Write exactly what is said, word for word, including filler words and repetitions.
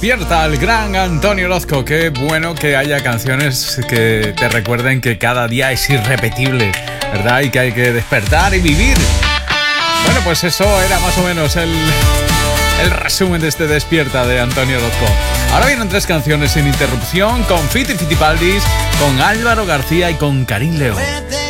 Despierta el gran Antonio Orozco. Qué bueno que haya canciones que te recuerden que cada día es irrepetible, ¿verdad? Y que hay que despertar y vivir. Bueno, pues eso era más o menos el, el resumen de este Despierta de Antonio Orozco. Ahora vienen tres canciones sin interrupción, con Fiti Fitipaldis, con Álvaro García y con Karim León.